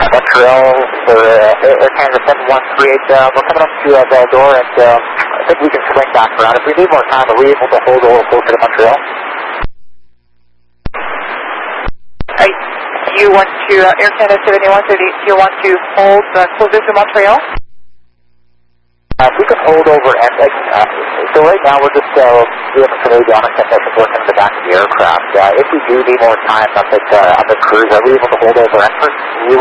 Montreal for Air Canada 7138. We're coming up to Val-d'Or, and I think we can swing back around. If we need more time, are we able to hold a little closer to Montreal? You want to, Air Canada 7138, you want to hold closer to Montreal? If we can hold over, and so right now we're just, we have a avionics technician working in the back of the aircraft. If we do need more time on this cruise, are we able to hold over Empress?